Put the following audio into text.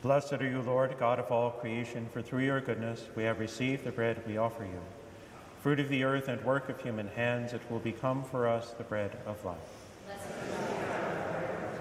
Blessed are you, Lord, God of all creation, for through your goodness we have received the bread we offer you. Fruit of the earth and work of human hands, it will become for us the bread of life. Blessed